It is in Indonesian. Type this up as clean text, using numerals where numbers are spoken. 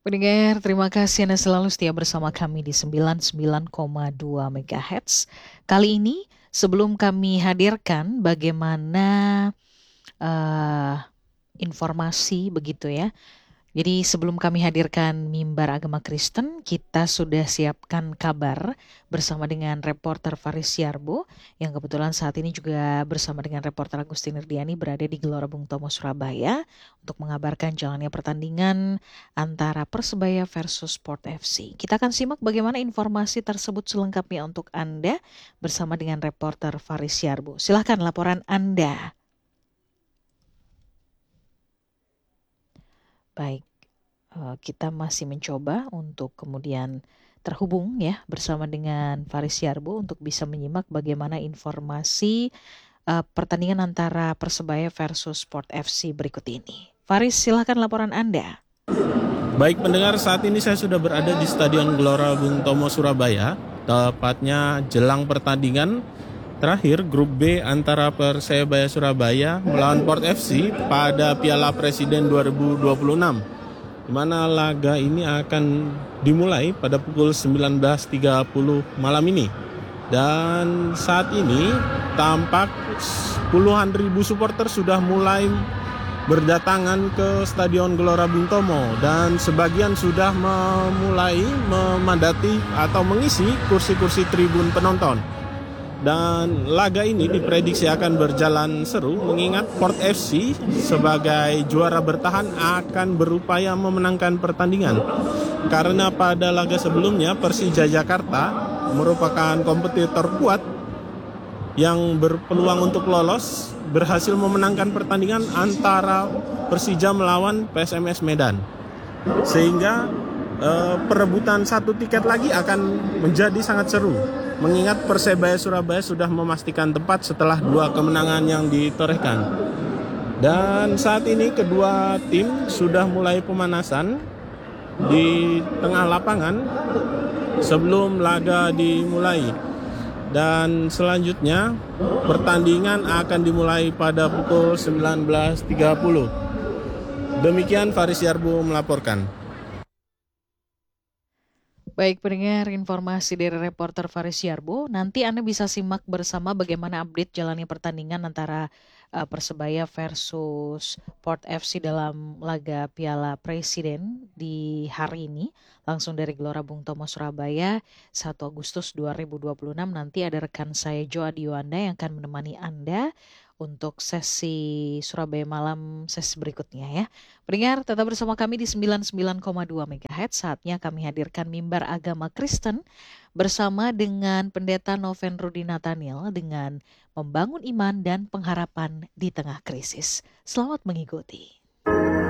Pendengar, terima kasih Anda selalu setia bersama kami di 99,2 MHz. Kali ini, sebelum kami hadirkan bagaimana eh, informasi begitu ya. Jadi sebelum kami hadirkan mimbar agama Kristen, kita sudah siapkan kabar bersama dengan reporter Faris Siarbo yang kebetulan saat ini juga bersama dengan reporter Agustin Irdiani berada di Gelora Bung Tomo Surabaya untuk mengabarkan jalannya pertandingan antara Persebaya versus Sport FC. Kita akan simak bagaimana informasi tersebut selengkapnya untuk Anda bersama dengan reporter Faris Siarbo. Silahkan laporan Anda. Baik. Kita masih mencoba untuk kemudian terhubung ya bersama dengan Faris Siarbo untuk bisa menyimak bagaimana informasi pertandingan antara Persebaya versus Sport FC berikut ini. Faris, silakan laporan Anda. Baik pendengar, saat ini saya sudah berada di Stadion Gelora Bung Tomo Surabaya, tepatnya jelang pertandingan terakhir grup B antara Persebaya Surabaya melawan Port FC pada Piala Presiden 2026. Di mana laga ini akan dimulai pada pukul 19.30 malam ini. Dan saat ini tampak puluhan ribu supporter sudah mulai berdatangan ke Stadion Gelora Bung Tomo dan sebagian sudah memulai memadati atau mengisi kursi-kursi tribun penonton. Dan laga ini diprediksi akan berjalan seru mengingat Port FC sebagai juara bertahan akan berupaya memenangkan pertandingan. Karena pada laga sebelumnya Persija Jakarta merupakan kompetitor kuat yang berpeluang untuk lolos berhasil memenangkan pertandingan antara Persija melawan PSMS Medan. Sehingga perebutan satu tiket lagi akan menjadi sangat seru. Mengingat Persebaya Surabaya sudah memastikan tempat setelah 2 kemenangan yang ditorehkan. Dan saat ini kedua tim sudah mulai pemanasan di tengah lapangan sebelum laga dimulai. Dan selanjutnya pertandingan akan dimulai pada pukul 19.30. Demikian Faris Siarbo melaporkan. Baik pendengar, informasi dari reporter Faris Siarbo. Nanti Anda bisa simak bersama bagaimana update jalannya pertandingan antara Persebaya versus Port FC dalam laga Piala Presiden di hari ini. Langsung dari Gelora Bung Tomo Surabaya 1 Agustus 2026. Nanti ada rekan saya Jo Adiwanda yang akan menemani Anda untuk sesi Surabaya Malam sesi berikutnya ya. Pendengar, tetap bersama kami di 99,2 MHz. Saatnya kami hadirkan mimbar agama Kristen bersama dengan Pendeta Noven Rudi Nathaniel dengan membangun iman dan pengharapan di tengah krisis. Selamat mengikuti.